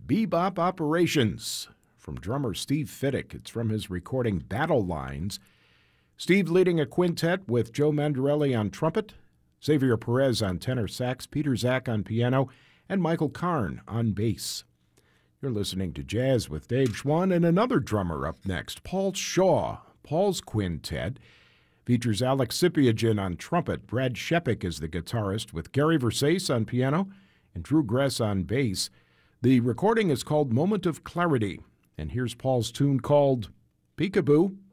Bebop Operations from drummer Steve Fiddick. It's from his recording Battle Lines. Steve leading a quintet with Joe Mandarelli on trumpet, Xavier Perez on tenor sax, Peter Zach on piano, and Michael Karn on bass. You're listening to Jazz with Dave Schwann, and another drummer up next, Paul Shaw. Paul's quintet features Alex Sipiagin on trumpet, Brad Shepik is the guitarist, with Gary Versace on piano and Drew Gress on bass. The recording is called Moment of Clarity, and here's Paul's tune called Peekaboo.